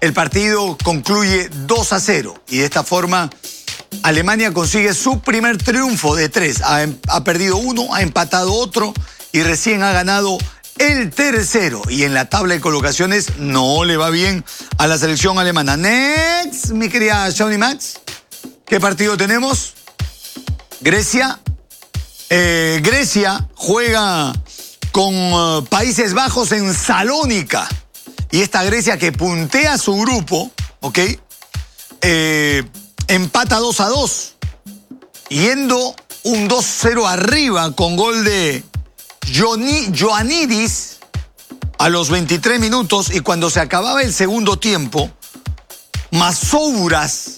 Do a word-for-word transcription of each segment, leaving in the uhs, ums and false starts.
el partido concluye dos a cero y de esta forma Alemania consigue su primer triunfo de tres. Ha, ha perdido uno, ha empatado otro y recién ha ganado el tercero. Y en la tabla de colocaciones no le va bien a la selección alemana. Next, mi querida Shawnee Max. ¿Qué partido tenemos? Grecia. Eh, Grecia juega con uh, Países Bajos en Salónica. Y esta Grecia que puntea su grupo, ¿ok? Eh, empata dos a dos. Yendo un dos cero arriba con gol de Ioannidis a los veintitrés minutos. Y cuando se acababa el segundo tiempo, Masouras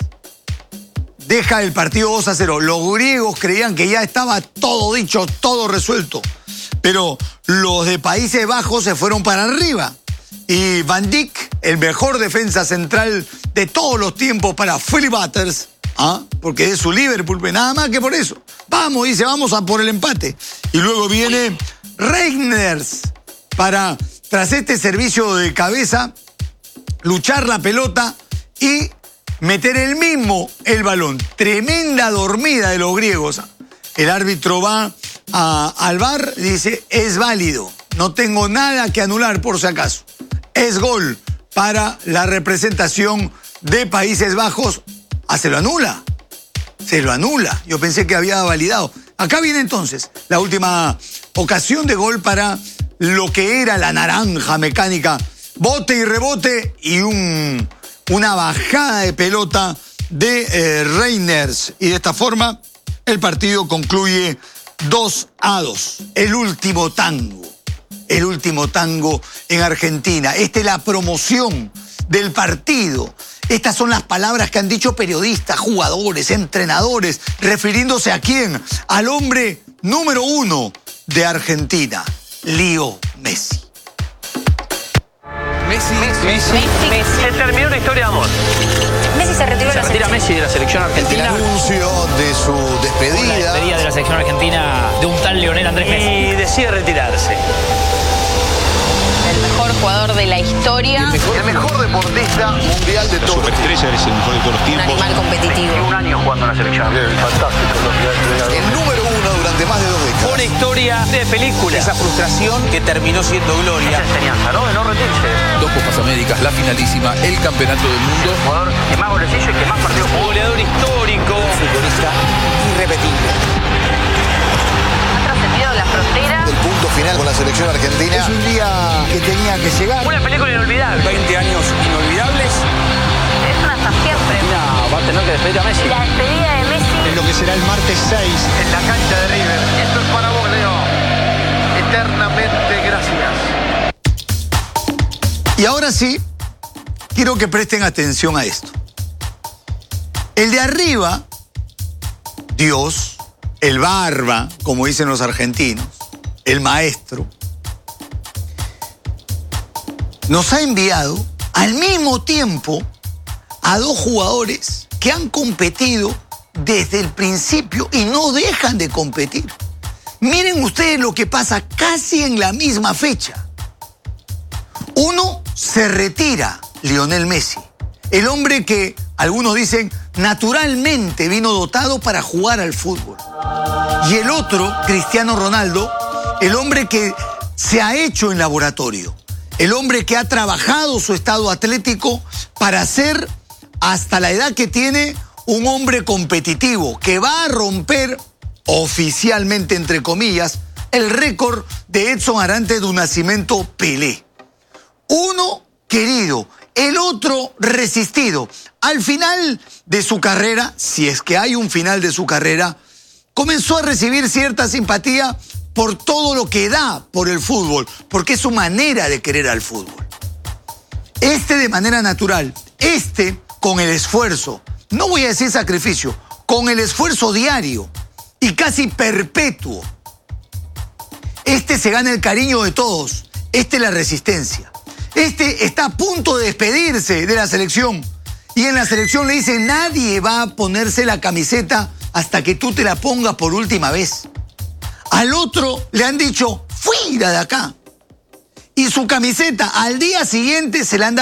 deja el partido dos a cero. Los griegos creían que ya estaba todo dicho, todo resuelto. Pero los de Países Bajos se fueron para arriba. Y Van Dijk, el mejor defensa central de todos los tiempos para Philly Butters, ¿ah? Porque es su Liverpool, nada más que por eso. Vamos, dice, vamos a por el empate. Y luego viene Reijers para, tras este servicio de cabeza, luchar la pelota y meter el mismo el balón. Tremenda dormida de los griegos. El árbitro va a, al V A R y dice, es válido. No tengo nada que anular por si acaso. Es gol para la representación de Países Bajos. Ah, se lo anula. Se lo anula. Yo pensé que había validado. Acá viene entonces la última ocasión de gol para lo que era la naranja mecánica. Bote y rebote y un... una bajada de pelota de eh, Reijers. Y de esta forma el partido concluye dos a dos. El último tango. El último tango en Argentina. Esta es la promoción del partido. Estas son las palabras que han dicho periodistas, jugadores, entrenadores, refiriéndose a quién, al hombre número uno de Argentina, Leo Messi. Messi, Messi, Messi. Se terminó una historia de amor. Messi se retiró de la retira selección. Messi de la selección argentina. El anuncio de su despedida. La despedida de la selección argentina de un tal Lionel Andrés Messi. Y decide retirarse. El mejor jugador de la historia. El mejor, el mejor deportista mundial de todos. Superestrella es el mejor de todos los Un tiempos. animal competitivo. Un año jugando en la selección. Fantástico. El número uno durante más de dos décadas. Una historia de película. Esa frustración que terminó siendo gloria. Esa enseñanza, ¿no? De no rendirse. Dos Copas Américas, la finalísima, el campeonato del mundo. El jugador que más goles hizo y que más partidos jugó. Goleador histórico. Futbolista irrepetible. Ha trascendido la frontera. El punto final con la selección argentina. Es un día que tenía que llegar. Una película inolvidable. veinte años inolvidables. Es una hasta siempre. No, va a tener que despedir a Messi. La despedida de Messi. En lo que será el martes seis. En la cancha de River. Esto es para vos, Leo. Eternamente gracias. Y ahora sí, quiero que presten atención a esto. El de arriba, Dios, el barba, como dicen los argentinos, el maestro, nos ha enviado al mismo tiempo a dos jugadores que han competido desde el principio y no dejan de competir. Miren ustedes lo que pasa casi en la misma fecha. Uno se retira, Lionel Messi, el hombre que algunos dicen naturalmente vino dotado para jugar al fútbol. Y el otro, Cristiano Ronaldo, el hombre que se ha hecho en laboratorio, el hombre que ha trabajado su estado atlético para ser, hasta la edad que tiene, un hombre competitivo que va a romper oficialmente, entre comillas, el récord de Edson Arantes do Nascimento Pelé. Uno querido, el otro resistido. Al final de su carrera, si es que hay un final de su carrera, comenzó a recibir cierta simpatía por todo lo que da por el fútbol, porque es su manera de querer al fútbol. Este de manera natural, este con el esfuerzo, no voy a decir sacrificio, con el esfuerzo diario y casi perpetuo. Este se gana el cariño de todos, este la resistencia. Este está a punto de despedirse de la selección. Y en la selección le dice, nadie va a ponerse la camiseta hasta que tú te la pongas por última vez. Al otro le han dicho, fuera de acá. Y su camiseta al día siguiente se la han dado.